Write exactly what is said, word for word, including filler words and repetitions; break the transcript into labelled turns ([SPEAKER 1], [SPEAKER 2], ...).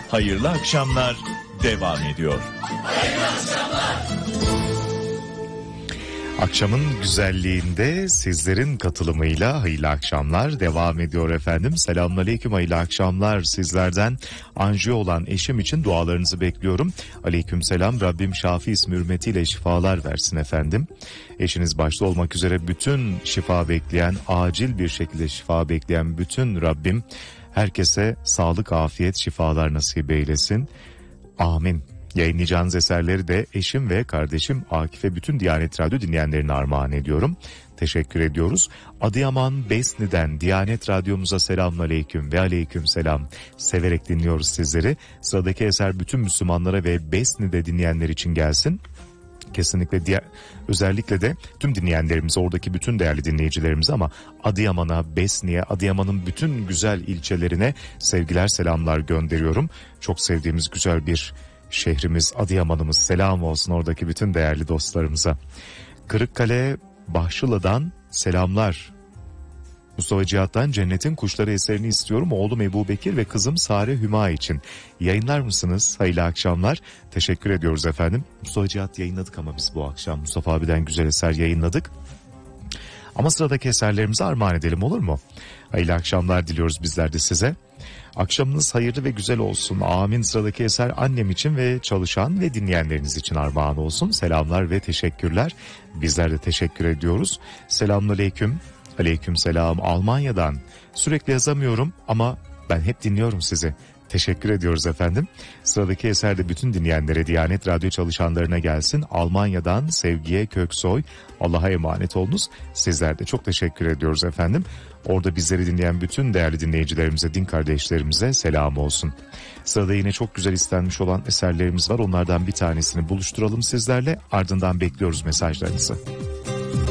[SPEAKER 1] hayırlı akşamlar devam ediyor.
[SPEAKER 2] Hayırlı akşamlar.
[SPEAKER 3] Akşamın güzelliğinde sizlerin katılımıyla hayırlı akşamlar devam ediyor efendim. Selamünaleyküm, hayırlı akşamlar. Sizlerden anjiyo olan eşim için dualarınızı bekliyorum. Aleykümselam. Rabbim Şafi ismi hürmetiyle şifalar versin efendim. Eşiniz başta olmak üzere bütün şifa bekleyen, acil bir şekilde şifa bekleyen bütün Rabbim herkese sağlık, afiyet, şifalar nasip eylesin. Amin. Yayınlayacağınız eserleri de eşim ve kardeşim Akif'e bütün Diyanet Radyo dinleyenlerine armağan ediyorum. Teşekkür ediyoruz. Adıyaman Besni'den Diyanet Radyomuza selamünaleyküm ve aleykümselam. Severek dinliyoruz sizleri. Sıradaki eser bütün Müslümanlara ve Besni'de dinleyenler için gelsin. Kesinlikle diğer, özellikle de tüm dinleyenlerimize, oradaki bütün değerli dinleyicilerimize ama Adıyaman'a, Besni'ye, Adıyaman'ın bütün güzel ilçelerine sevgiler, selamlar gönderiyorum. Çok sevdiğimiz güzel bir şehrimiz, Adıyaman'ımız, selam olsun oradaki bütün değerli dostlarımıza. Kırıkkale Bahşılı'dan selamlar. Mustafa Cihat'tan Cennetin Kuşları eserini istiyorum. Oğlum Ebu Bekir ve kızım Sare Hüma için. Yayınlar mısınız? Hayırlı akşamlar. Teşekkür ediyoruz efendim. Mustafa Cihat yayınladık ama biz bu akşam Mustafa abiden güzel eser yayınladık. Ama sıradaki eserlerimizi armağan edelim, olur mu? Hayırlı akşamlar diliyoruz bizler de size. Akşamınız hayırlı ve güzel olsun. Amin. Sıradaki eser annem için ve çalışan ve dinleyenleriniz için armağan olsun. Selamlar ve teşekkürler. Bizler de teşekkür ediyoruz. Selamünaleyküm. Aleykümselam. Almanya'dan. Sürekli yazamıyorum ama ben hep dinliyorum sizi. Teşekkür ediyoruz efendim. Sıradaki eser de bütün dinleyenlere, Diyanet Radyo çalışanlarına gelsin. Almanya'dan Sevgiye Köksoy. Allah'a emanet olunuz. Sizler de çok teşekkür ediyoruz efendim. Orada bizleri dinleyen bütün değerli dinleyicilerimize, din kardeşlerimize selam olsun. Sırada yine çok güzel istenmiş olan eserlerimiz var. Onlardan bir tanesini buluşturalım sizlerle. Ardından bekliyoruz mesajlarınızı.